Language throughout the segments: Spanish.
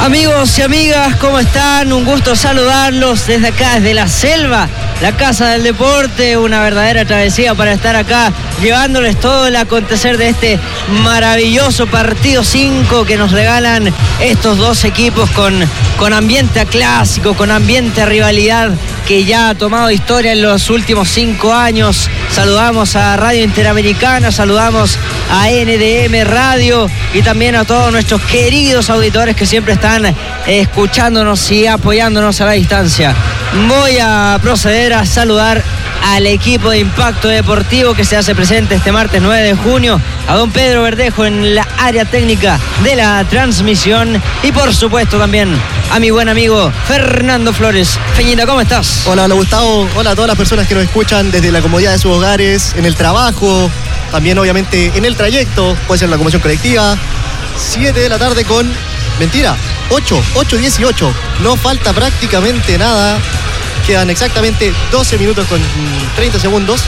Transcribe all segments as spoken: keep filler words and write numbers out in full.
Amigos y amigas, ¿cómo están? Un gusto saludarlos desde acá, desde la selva, la Casa del Deporte, una verdadera travesía para estar acá llevándoles todo el acontecer de este maravilloso partido cinco que nos regalan estos dos equipos con, con ambiente a clásico, con ambiente a rivalidad que ya ha tomado historia en los últimos cinco años. Saludamos a Radio Interamericana, saludamos a N D M Radio y también a todos nuestros queridos auditores que siempre están eh, escuchándonos y apoyándonos a la distancia. Voy a proceder a saludar al equipo de Impacto Deportivo que se hace presente este martes nueve de junio, a don Pedro Verdejo en la área técnica de la transmisión y por supuesto también a mi buen amigo Fernando Flores. Feñita, ¿cómo estás? Hola, hola Gustavo, hola a todas las personas que nos escuchan desde la comodidad de sus hogares, en el trabajo, también obviamente en el trayecto, puede ser la locomoción colectiva. siete de la tarde con, mentira, ocho, ocho dieciocho, no falta prácticamente nada. Quedan exactamente doce minutos con treinta segundos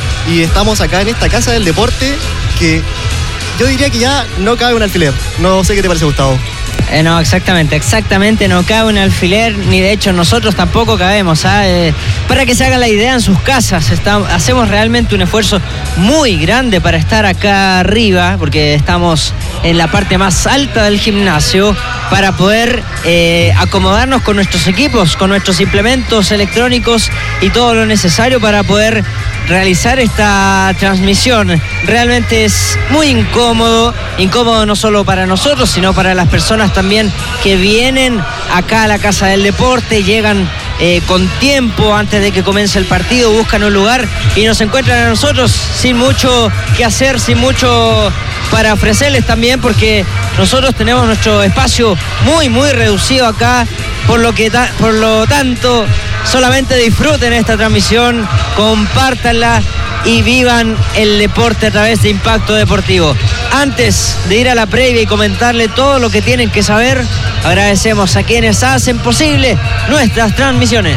y estamos acá en esta Casa del Deporte que yo diría que ya no cabe un alfiler. No sé qué te parece, Gustavo. Eh, no, exactamente, exactamente, no cabe un alfiler, ni de hecho nosotros tampoco cabemos, ¿eh? Para que se hagan la idea en sus casas, está, hacemos realmente un esfuerzo muy grande para estar acá arriba, porque estamos en la parte más alta del gimnasio, para poder eh, acomodarnos con nuestros equipos, con nuestros implementos electrónicos y todo lo necesario para poder realizar esta transmisión. Realmente es muy incómodo, incómodo no solo para nosotros, sino para las personas también que vienen acá a la Casa del Deporte, llegan eh, con tiempo antes de que comience el partido, buscan un lugar y nos encuentran a nosotros sin mucho que hacer, sin mucho para ofrecerles también, porque nosotros tenemos nuestro espacio muy, muy reducido acá, por lo que ta- por lo tanto, solamente disfruten esta transmisión, compártanla y vivan el deporte a través de Impacto Deportivo. Antes de ir a la previa y comentarle todo lo que tienen que saber, agradecemos a quienes hacen posible nuestras transmisiones.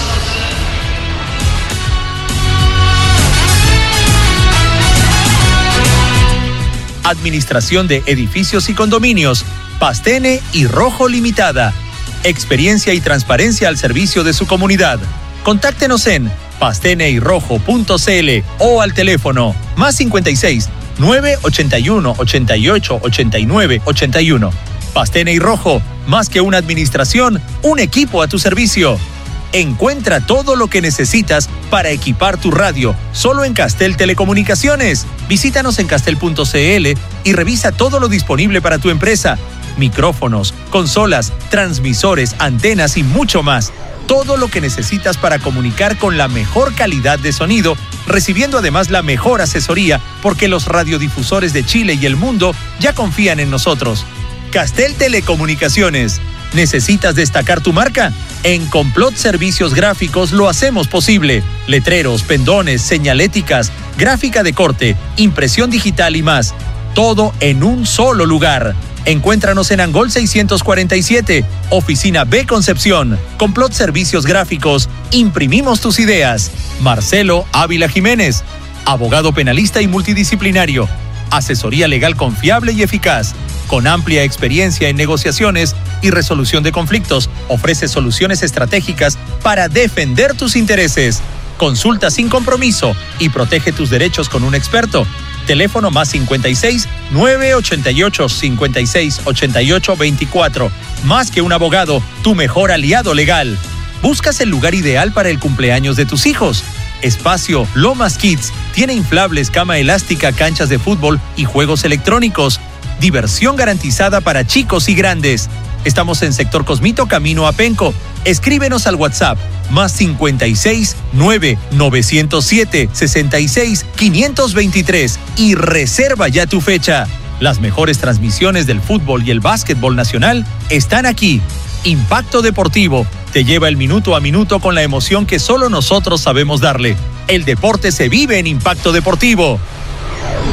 Administración de Edificios y Condominios, Pastene y Rojo Limitada. Experiencia y transparencia al servicio de su comunidad. Contáctenos en pastene y rojo punto c l o al teléfono más cincuenta y seis, nueve ochenta y uno, ochenta y ocho, ochenta y nueve, ochenta y uno. Pastene y Rojo, más que una administración, un equipo a tu servicio. Encuentra todo lo que necesitas para equipar tu radio, solo en Castel Telecomunicaciones. Visítanos en castel punto c l y revisa todo lo disponible para tu empresa. Micrófonos, consolas, transmisores, antenas y mucho más. Todo lo que necesitas para comunicar con la mejor calidad de sonido, recibiendo además la mejor asesoría, porque los radiodifusores de Chile y el mundo ya confían en nosotros. Castel Telecomunicaciones. ¿Necesitas destacar tu marca? En Complot Servicios Gráficos lo hacemos posible. Letreros, pendones, señaléticas, gráfica de corte, impresión digital y más. Todo en un solo lugar. Encuéntranos en Angol seiscientos cuarenta y siete, Oficina B Concepción. Complot Servicios Gráficos. Imprimimos tus ideas. Marcelo Ávila Jiménez, abogado penalista y multidisciplinario. Asesoría legal confiable y eficaz. Con amplia experiencia en negociaciones y resolución de conflictos, ofrece soluciones estratégicas para defender tus intereses. Consulta sin compromiso y protege tus derechos con un experto. Teléfono más cincuenta y seis, nueve ochenta y ocho, cincuenta y seis, ochenta y ocho, veinticuatro. Más que un abogado, tu mejor aliado legal. ¿Buscas el lugar ideal para el cumpleaños de tus hijos? Espacio Lomas Kids tiene inflables, cama elástica, canchas de fútbol y juegos electrónicos. Diversión garantizada para chicos y grandes. Estamos en Sector Cosmito, camino a Penco. Escríbenos al WhatsApp más cincuenta y seis, nueve novecientos siete, sesenta y seis, quinientos veintitrés y reserva ya tu fecha. Las mejores transmisiones del fútbol y el básquetbol nacional están aquí. Impacto Deportivo te lleva el minuto a minuto con la emoción que solo nosotros sabemos darle. El deporte se vive en Impacto Deportivo.